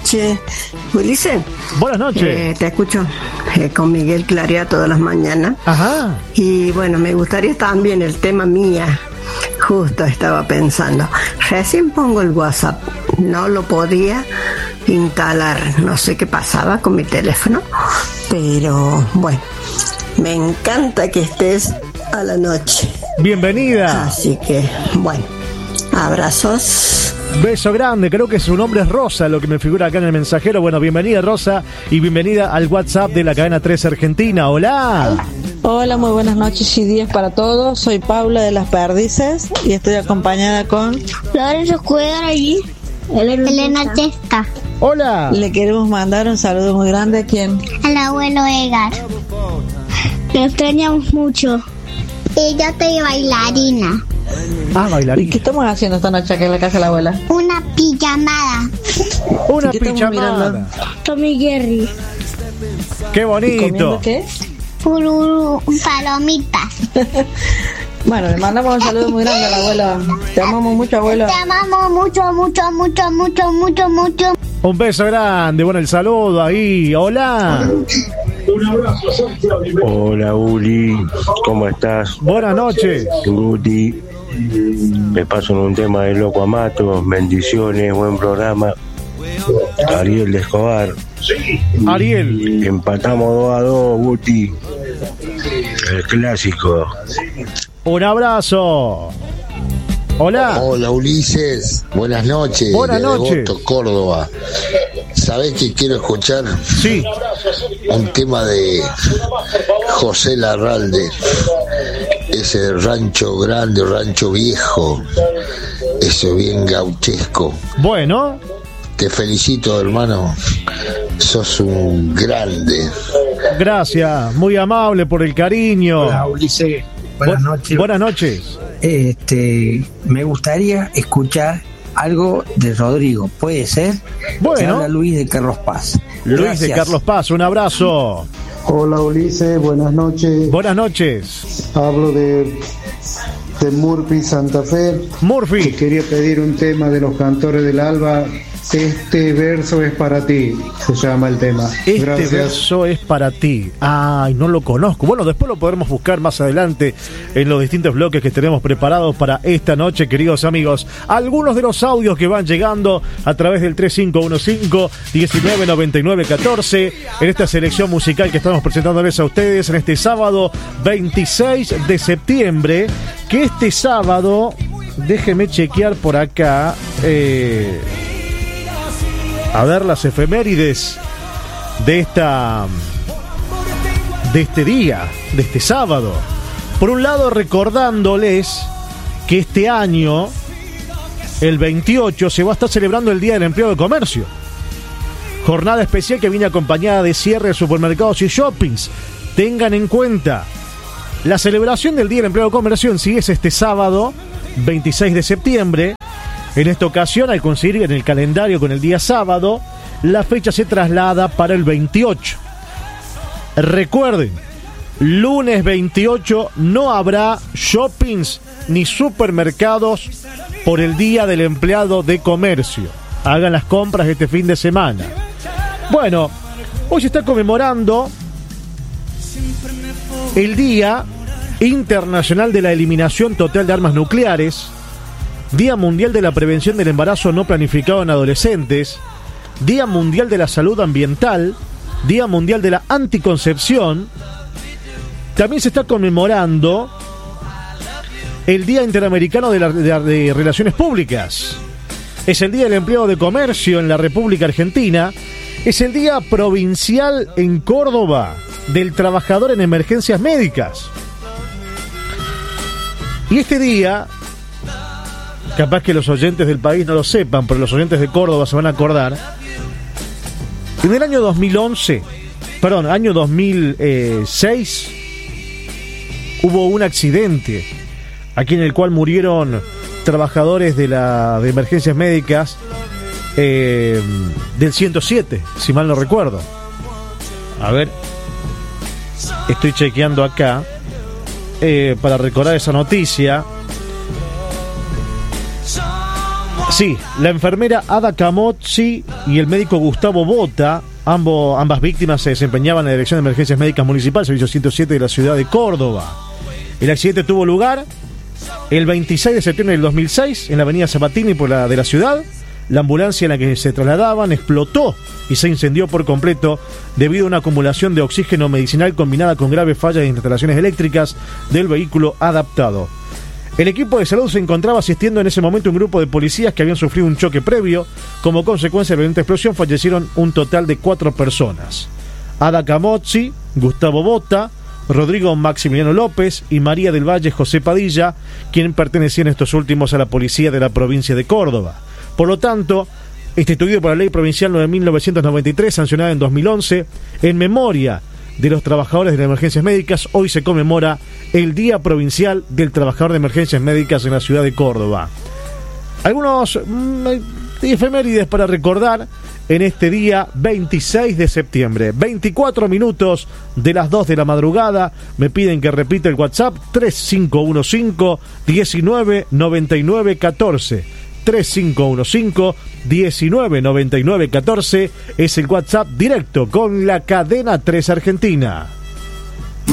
noches. Ulises. Buenas noches. Te escucho con Miguel Clarea todas las mañanas. Ajá. Y bueno, me gustaría también el tema mía. Justo estaba pensando. Recién pongo el WhatsApp. No lo podía instalar. No sé qué pasaba con mi teléfono. Pero bueno, me encanta que estés a la noche. Bienvenida. Así que, bueno, abrazos. Beso grande, creo que su nombre es Rosa, lo que me figura acá en el mensajero. Bueno, bienvenida Rosa y bienvenida al WhatsApp de la cadena 3 Argentina. Hola. Hola, muy buenas noches y días para todos. Soy Paula de Las Perdices y estoy acompañada con Lorenzo Escudero allí. Elena Chesta. Hola. Le queremos mandar un saludo muy grande a quien. Al abuelo Edgar. Te extrañamos mucho. Y yo soy bailarina. Bailarina. ¿Y qué estamos haciendo esta noche aquí en la casa de la abuela? Una pijamada. Una pijamada. Tommy Jerry. Qué bonito. ¿Comiendo qué? Palomitas. Bueno, le mandamos un saludo muy grande a la abuela. Te amamos mucho, abuela. Te amamos mucho, mucho, mucho, mucho, mucho, mucho. Un beso grande. Bueno, el saludo ahí. Hola. Un abrazo, hola Uli, ¿cómo estás? Buenas noches. Guti, me paso en un tema de Loco Amato, bendiciones, buen programa. Ariel de Escobar. Ariel. Empatamos 2-2, Guti. El clásico. Un abrazo. Hola. Hola Ulises, buenas noches. Buenas noches. Devoto, Córdoba. ¿Sabés que quiero escuchar? Sí. Un tema de José Larralde. Ese rancho grande, rancho viejo. Eso bien gauchesco. Bueno. Te felicito, hermano. Sos un grande. Gracias, muy amable por el cariño. Hola Ulises, buenas noches. Buenas noches. Me gustaría escuchar algo de Rodrigo, ¿puede ser? Bueno. Habla Luis de Carlos Paz. Luis Gracias. de Carlos Paz, un abrazo. Hola Ulises, buenas noches. Buenas noches. Hablo de Murphy, Santa Fe. Murphy. Quería pedir un tema de los Cantores del Alba. Este verso es para ti, se llama el tema. Este verso es para ti. Ay, no lo conozco. Bueno, después lo podremos buscar más adelante en los distintos bloques que tenemos preparados para esta noche, queridos amigos. Algunos de los audios que van llegando a través del 3515-199914 en esta selección musical que estamos presentándoles a ustedes en este sábado 26 de septiembre. Que este sábado, déjenme chequear por acá. A ver las efemérides de este día, de este sábado. Por un lado, recordándoles que este año, el 28, se va a estar celebrando el Día del Empleado de Comercio. Jornada especial que viene acompañada de cierre de supermercados y shoppings. Tengan en cuenta, la celebración del Día del Empleado de Comercio en sí es este sábado, 26 de septiembre. En esta ocasión, al coincidir en el calendario con el día sábado, la fecha se traslada para el 28. Recuerden, lunes 28 no habrá shoppings ni supermercados por el Día del Empleado de Comercio. Hagan las compras este fin de semana. Bueno, hoy se está conmemorando el Día Internacional de la Eliminación Total de Armas Nucleares, Día Mundial de la Prevención del Embarazo No Planificado en Adolescentes, Día Mundial de la Salud Ambiental, Día Mundial de la Anticoncepción. También se está conmemorando el Día Interamericano de Relaciones Públicas. Es el Día del Empleado de Comercio en la República Argentina. Es el Día Provincial en Córdoba del Trabajador en Emergencias Médicas. Y este día, capaz que los oyentes del país no lo sepan, pero los oyentes de Córdoba se van a acordar. En el año 2006, hubo un accidente aquí en el cual murieron trabajadores de emergencias médicas del 107, si mal no recuerdo. A ver, estoy chequeando acá para recordar esa noticia. Sí, la enfermera Ada Camozzi y el médico Gustavo Bota, ambas víctimas se desempeñaban en la Dirección de Emergencias Médicas Municipal, Servicio 107 de la ciudad de Córdoba. El accidente tuvo lugar el 26 de septiembre del 2006 en la avenida Sabatini de la ciudad. La ambulancia en la que se trasladaban explotó y se incendió por completo debido a una acumulación de oxígeno medicinal combinada con graves fallas de instalaciones eléctricas del vehículo adaptado. El equipo de salud se encontraba asistiendo en ese momento a un grupo de policías que habían sufrido un choque previo. Como consecuencia de la violenta explosión fallecieron un total de 4 personas. Ada Camozzi, Gustavo Bota, Rodrigo Maximiliano López y María del Valle José Padilla, quien pertenecían estos últimos a la policía de la provincia de Córdoba. Por lo tanto, instituido por la Ley Provincial 9.993, sancionada en 2011, en memoria de los trabajadores de las emergencias médicas, hoy se conmemora el Día Provincial del Trabajador de Emergencias Médicas en la ciudad de Córdoba. Algunos efemérides para recordar en este día 26 de septiembre. 24 minutos de las 2 de la madrugada. Me piden que repita el WhatsApp 3515-199914. 3515-199914 es el WhatsApp directo con la Cadena 3 Argentina.